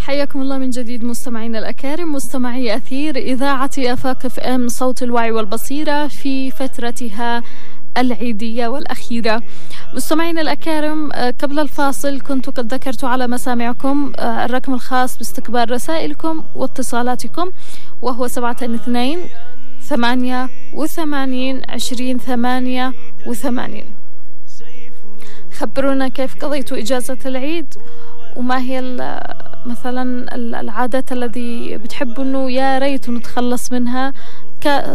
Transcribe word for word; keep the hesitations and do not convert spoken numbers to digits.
حياكم الله من جديد مستمعينا الأكارم، مستمعي أثير إذاعة آفاق اف ام صوت الوعي والبصيرة في فترتها العيدية والأخيرة. مستمعينا الأكارم، قبل الفاصل كنت قد ذكرت على مسامعكم الرقم الخاص باستقبال رسائلكم واتصالاتكم، وهو سبعة اثنين ثمانية وثمانين عشرين ثمانية وثمانين. خبرونا كيف قضيتوا إجازة العيد، وما هي مثلا العادات التي بتحبوا انه يا ريت نتخلص منها